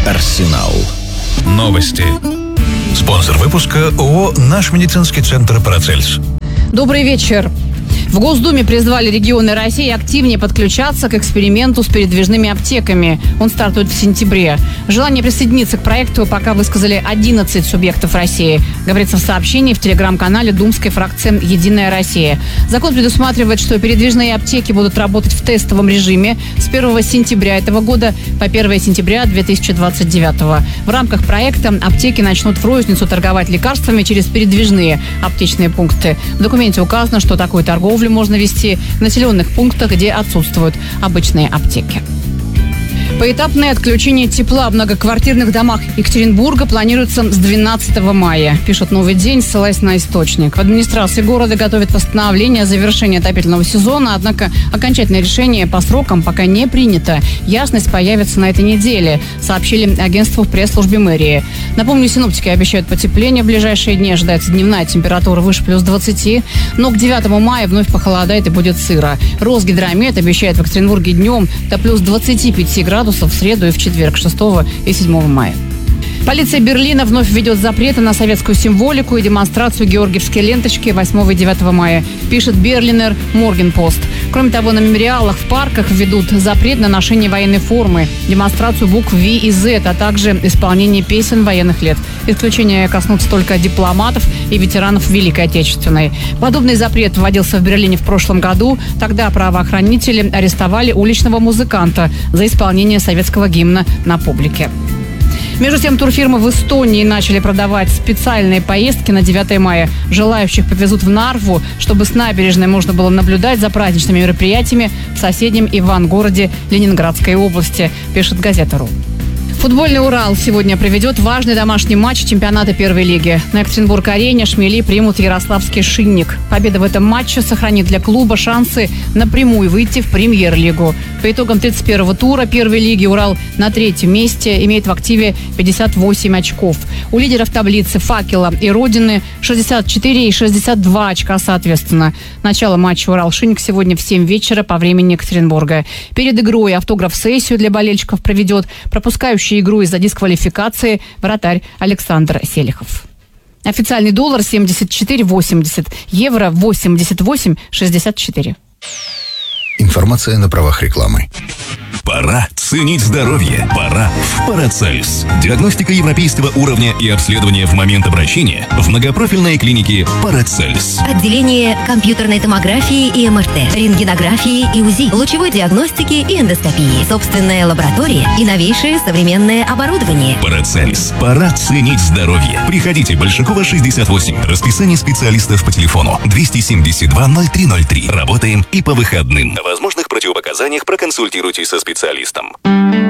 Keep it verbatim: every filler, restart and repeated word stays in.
Арсенал. Новости. Спонсор выпуска ООО «Наш медицинский центр Парацельс». Добрый вечер. В Госдуме призвали регионы России активнее подключаться к эксперименту с передвижными аптеками. Он стартует в сентябре. Желание присоединиться к проекту пока высказали одиннадцать субъектов России. Говорится в сообщении в телеграм-канале Думской фракции «Единая Россия». Закон предусматривает, что передвижные аптеки будут работать в тестовом режиме с первого сентября этого года по первого сентября две тысячи двадцать девятого. В рамках проекта аптеки начнут в розницу торговать лекарствами через передвижные аптечные пункты. В документе указано, что такую торговлю можно вести в населенных пунктах, где отсутствуют обычные аптеки. Поэтапное отключение тепла в многоквартирных домах Екатеринбурга планируется с двенадцатого мая, пишет «Новый день», ссылаясь на источник. В администрации города готовят восстановление завершения отопительного сезона, однако окончательное решение по срокам пока не принято. Ясность появится на этой неделе, сообщили агентству в пресс-службе мэрии. Напомню, синоптики обещают потепление в ближайшие дни, ожидается дневная температура выше плюс двадцати, но к девятому мая вновь похолодает и будет сыро. Росгидромет обещает в Екатеринбурге днем до плюс двадцати пяти градусов в среду и в четверг, шестого и седьмого мая. Полиция Берлина вновь введет запреты на советскую символику и демонстрацию георгиевской ленточки восьмого и девятого мая, пишет Берлинер Моргенпост. Кроме того, на мемориалах в парках введут запрет на ношение военной формы, демонстрацию букв V и Z, а также исполнение песен военных лет. Исключения коснутся только дипломатов и ветеранов Великой Отечественной. Подобный запрет вводился в Берлине в прошлом году. Тогда правоохранители арестовали уличного музыканта за исполнение советского гимна на публике. Между тем, турфирмы в Эстонии начали продавать специальные поездки на девятое мая. Желающих повезут в Нарву, чтобы с набережной можно было наблюдать за праздничными мероприятиями в соседнем Ивангороде Ленинградской области, пишет газета.ру. Футбольный «Урал» сегодня проведет важный домашний матч чемпионата первой лиги. На Екатеринбург-арене «Шмели» примут ярославский «Шинник». Победа в этом матче сохранит для клуба шансы напрямую выйти в премьер-лигу. По итогам тридцать первого тура первой лиги «Урал» на третьем месте имеет в активе пятьдесят восемь очков. У лидеров таблицы «Факела» и «Родины» шестьдесят четыре и шестьдесят два очка соответственно. Начало матча «Урал-Шинник» сегодня в семь вечера по времени Екатеринбурга. Перед игрой автограф-сессию для болельщиков проведет пропускающий игру из-за дисквалификации вратарь Александр Селихов. Официальный доллар семьдесят четыре восемьдесят, евро восемьдесят восемь шестьдесят четыре. Информация на правах рекламы. Пора ценить здоровье. Пора в Парацельс. Диагностика европейского уровня и обследование в момент обращения в многопрофильной клинике Парацельс. Отделение компьютерной томографии и эм эр тэ, рентгенографии и УЗИ, лучевой диагностики и эндоскопии, собственная лаборатория и новейшее современное оборудование. Парацельс. Пора ценить здоровье. Приходите, Большакова, шестьдесят восемь. Расписание специалистов по телефону двести семьдесят два ноль три ноль три. Работаем и по выходным. О возможных противопоказаниях проконсультируйтесь со специалистом.